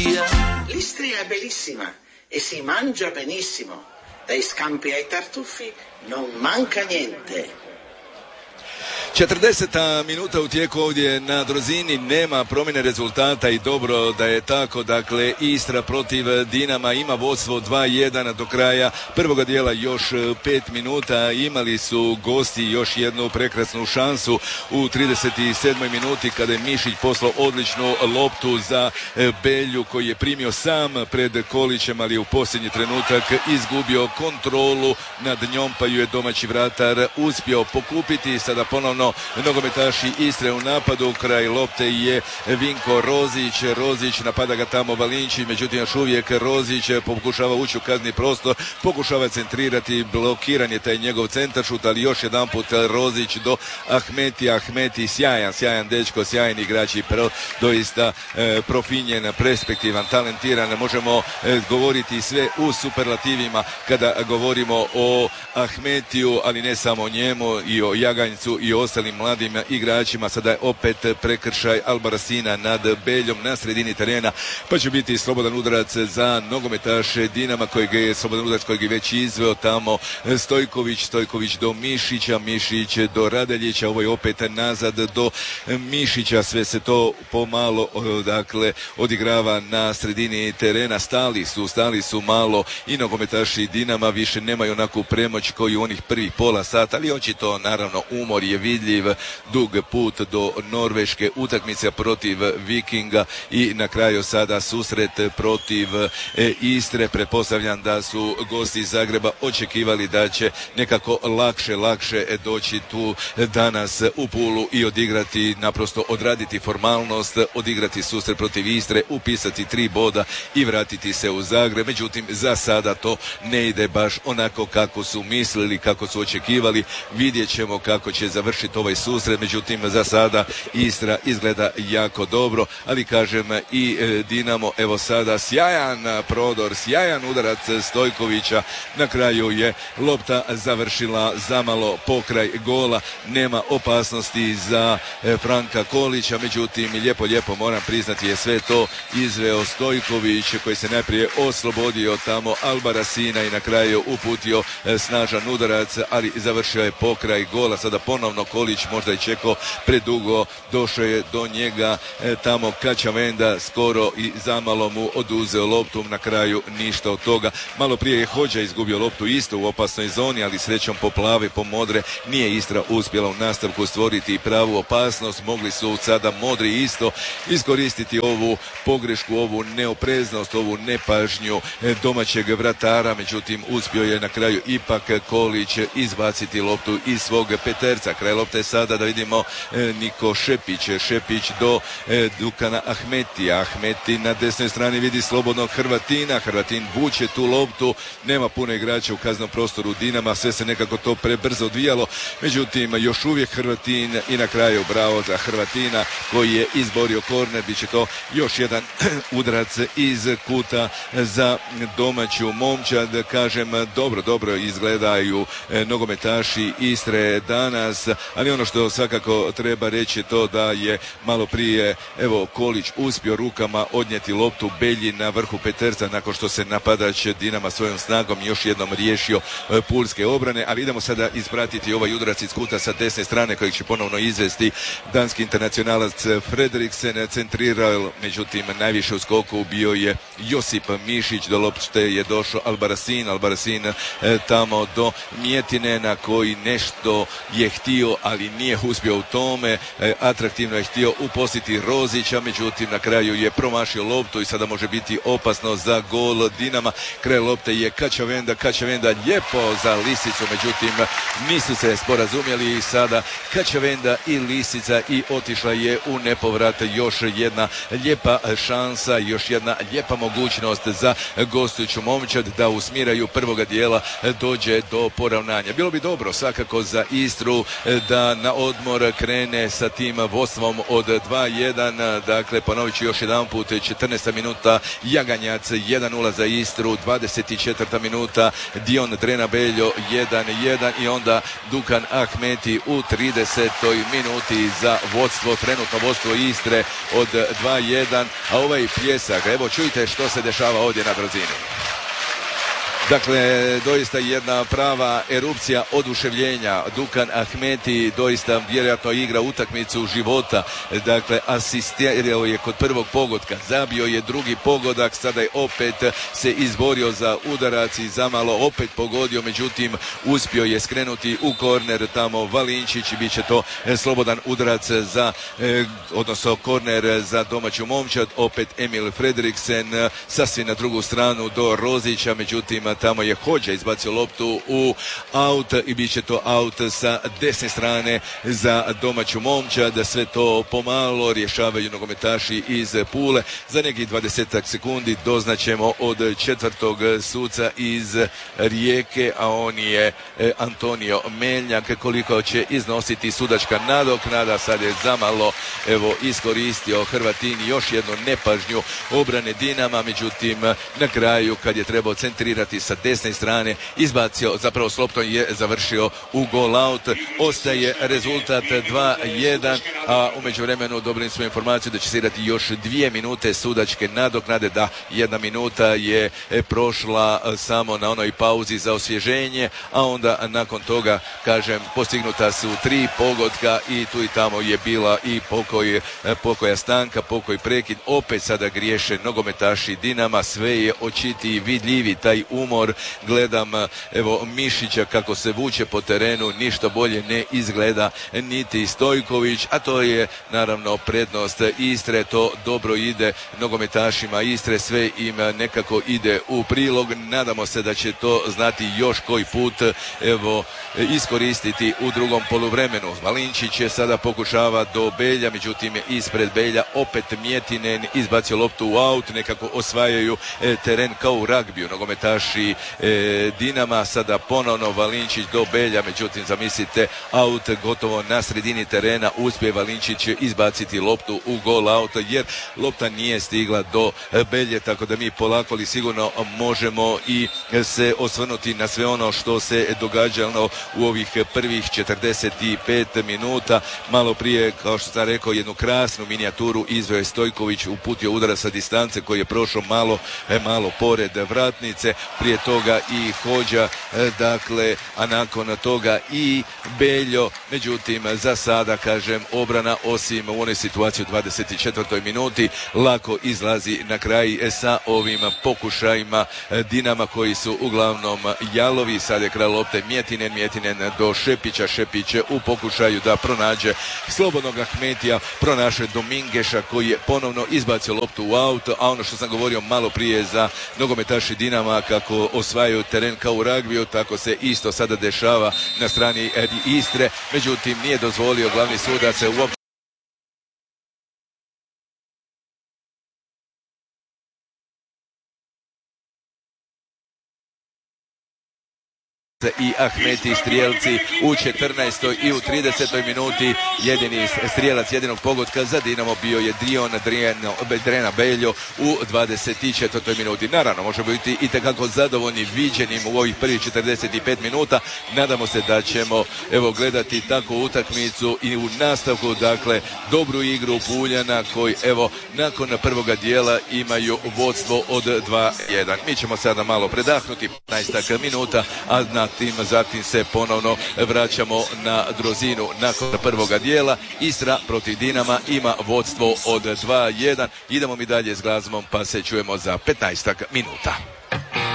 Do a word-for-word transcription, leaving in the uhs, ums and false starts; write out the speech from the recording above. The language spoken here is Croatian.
via. L'Istria è bellissima e si mangia benissimo. Dai scampi ai tartufi non manca niente. četrdeseta minuta u tijeku ovdje na Drozini, nema promjene rezultata i dobro da je tako. Dakle, Istra protiv Dinama ima vodstvo dva jedan do kraja prvoga dijela, još pet minuta. Imali su gosti još jednu prekrasnu šansu u trideset sedmoj minuti kada je Mišić poslao odličnu loptu za Belju koji je primio sam pred Kolićem, ali u posljednji trenutak izgubio kontrolu nad njom pa ju je domaći vratar uspio pokupiti. Sada ponovno nogometaši Istre u napadu, kraj lopte je Vinko Rozić, Rozić napada ga tamo Valinčić, međutim još uvijek Rozić pokušava ući u kazni prostor, pokušava centrirati, blokiran je taj njegov centaršut, ali još jedan put Rozić do Ahmeti, Ahmeti sjajan, sjajan dečko, sjajan igrač i pro, doista e, profinjen, perspektivan, talentiran, možemo e, govoriti sve u superlativima kada govorimo o Ahmetiju, ali ne samo o njemu, i o Jaganjcu i o ostalim mladim igračima. Sada je opet prekršaj Albarasina nad Beljom na sredini terena, pa će biti slobodan udarac za nogometaše Dinama kojeg je slobodan udarac kojeg je već izveo tamo Stojković, Stojković do Mišića, Mišić do Radeljića, ovo je opet nazad do Mišića, sve se to pomalo dakle odigrava na sredini terena. Stali su, stali su malo i nogometaši Dinama, više nemaju onakvu premoć koju onih prvih pola sata, ali očito naravno umor je vidljiv, dug put do Norveške, utakmice protiv Vikinga i na kraju sada susret protiv e, Istre. Pretpostavljam da su gosti iz Zagreba očekivali da će nekako lakše, lakše doći tu danas u Pulu i odigrati, naprosto odraditi formalnost, odigrati susret protiv Istre, upisati tri boda i vratiti se u Zagreb. Međutim, za sada to ne ide baš onako kako su mislili, kako su očekivali. Vidjet ćemo kako će završiti ovaj susret, međutim za sada Istra izgleda jako dobro, ali kažem i Dinamo, evo sada sjajan prodor, sjajan udarac Stojkovića, na kraju je lopta završila zamalo pokraj gola, nema opasnosti za Franka Kolića, međutim lijepo, lijepo moram priznati je sve to izveo Stojković koji se najprije oslobodio tamo Albarasina i na kraju uputio snažan udarac, ali završio je pokraj gola. Sada ponovno Kolić možda je čekao predugo, došao je do njega e, tamo Kačavenda, skoro i zamalo mu oduzeo loptu, na kraju ništa od toga. Malo prije je Hođa izgubio loptu isto u opasnoj zoni, ali srećom po plave, po modre nije Istra uspjela u nastavku stvoriti pravu opasnost. Mogli su sada modri isto iskoristiti ovu pogrešku, ovu neopreznost, ovu nepažnju domaćeg vratara, međutim uspio je na kraju ipak Kolić izbaciti loptu iz svog peterca. Kraj lopte sada da vidimo e, Niko Šepić, Šepić do e, Dukana Ahmetija, Ahmeti na desnoj strani vidi slobodnog Hrvatina, Hrvatin vuče tu loptu, nema puno igrača u kaznom prostoru Dinama, sve se nekako to prebrzo odvijalo, međutim još uvijek Hrvatin i na kraju bravo za Hrvatina koji je izborio korner, bit će to još jedan udarac iz kuta za domaću momčad. Kažem, dobro, dobro izgledaju e, nogometaši Istre danas, ali ono što svakako treba reći to da je malo prije evo Kolić uspio rukama odnijeti loptu Belji na vrhu peterca nakon što se napadač Dinama svojom snagom još jednom riješio e, pulske obrane, ali idemo sada ispratiti ovaj udarac iz kuta sa desne strane kojeg će ponovno izvesti danski internacionalac Frederiksen, centrirao, međutim najviše u skoku bio je Josip Mišić, do lopte je došao Albarasin, Albarasin e, tamo do Mjetinena koji nešto je htio, ali nije uspio u tome, e, atraktivno je htio upostiti Rozića, međutim na kraju je promašio loptu i sada može biti opasno za gol Dinama. Kraj lopte je Kačavenda, Kačavenda lijepo za Lisicu, međutim nisu se sporazumjeli i sada Kačavenda i Lisica i otišla je u nepovrat. Još jedna lijepa šansa, još jedna lijepa mogućnost za gostujuću momčad da usmiraju prvoga dijela dođe do poravnanja. Bilo bi dobro svakako za Istru da na odmor krene sa tim vodstvom od dva jedan. Dakle, ponovit ću još jedan put, četrnaesta minuta Jaganjac jedan nula za Istru, dvadeset četvrta minuta Dion Drena Beljo jedan jedan i onda Dukan Ahmeti u tridesetoj minuti za vodstvo, trenutno vodstvo Istre od dva jedan, a ovaj pljesak, evo čujte što se dešava ovdje na Drozini. Dakle, doista jedna prava erupcija oduševljenja. Dukan Ahmeti doista vjerojatno igra utakmicu života. Dakle, asistirao je kod prvog pogotka, zabio je drugi pogodak, sada je opet se izborio za udarac i zamalo opet pogodio, međutim uspio je skrenuti u korner tamo Valinčić i bit će to slobodan udarac za, eh, odnosno korner za domaću momčad. Opet Emil Fredriksen sasvim na drugu stranu do Rozića, međutim tamo je Hođa izbacio loptu u aut i bit će to aut sa desne strane za domaću momčad. Sve to pomalo rješavaju nogometaši iz Pule. Za nekih dvadesetak sekundi doznaćemo od četvrtog suca iz Rijeke, a on je Antonio Meljnjak, koliko će iznositi sudačka nadoknada. Sad je zamalo evo iskoristio Hrvatin još jednu nepažnju obrane Dinama, međutim na kraju kad je trebao centrirati sa desne strane izbacio, zapravo s loptom je završio u gol out. Ostaje rezultat dva jedan, a u međuvremenu dobili smo informaciju da će se igrati još dvije minute sudačke nadoknade, da jedna minuta je prošla samo na onoj pauzi za osvježenje, a onda nakon toga, kažem, postignuta su tri pogotka i tu i tamo je bila i pokoj, pokoja stanka, pokoj prekid. Opet sada griješe nogometaši Dinama, sve je očitiji, vidljivi taj umor. Gledam evo Mišića kako se vuče po terenu, ništa bolje ne izgleda niti Stojković, a to je naravno prednost Istre, to dobro ide nogometašima Istre, sve im nekako ide u prilog. Nadamo se da će to znati još koji put evo iskoristiti u drugom poluvremenu. Valinčić je sada pokušava do Belja, međutim ispred Belja opet Mjetinen izbacio loptu u aut, nekako osvajaju teren kao u ragbiju nogometaši E, Dinama. Sada ponovno Valinčić do Belja, međutim zamislite aut gotovo na sredini terena, uspije Valinčić izbaciti loptu u gol out jer lopta nije stigla do Belje, tako da mi polako li sigurno možemo i se osvrnuti na sve ono što se događalo u ovih prvih četrdeset pet minuta. Malo prije, kao što sam rekao, jednu krasnu minijaturu izveo je Stojković, uputio udara sa distance koji je prošao malo, malo pored vratnice, prije toga i Hođa, dakle, a nakon toga i Beljo, međutim za sada, kažem, obrana osim u onoj situaciji u dvadeset četvrtoj minuti lako izlazi na kraj sa ovim pokušajima Dinama koji su uglavnom jalovi. Sad je kraj lopte Mjetinen, Mjetinen do Šepića, Šepić u pokušaju da pronađe slobodnog Ahmetija, pronaše Domingeša koji je ponovno izbacio loptu u aut, a ono što sam govorio malo prije za nogometaši Dinama kako osvajaju teren kao u ragbiju, tako se isto sada dešava na strani Istre, međutim nije dozvolio glavni sudac uopće i Ahmeti strijelci u četrnaestoj i u tridesetoj minuti. Jedini strijelac jedinog pogotka za Dinamo bio je Dion Drena Beljo u dvadeset četvrtoj minuti. Naravno, možemo biti itekako zadovoljni viđenim u ovih prvih četrdeset pet minuta. Nadamo se da ćemo evo gledati takvu utakmicu i u nastavku, dakle, dobru igru Puljana koji evo nakon prvoga dijela imaju vodstvo od dva jedan. Mi ćemo sada malo predahnuti petnaest minuta, a na tim zatim se ponovno vraćamo na Drozinu nakon prvoga dijela. Istra protiv Dinama ima vodstvo od dva jedan. Idemo mi dalje s glazbom pa se čujemo za petnaest minuta.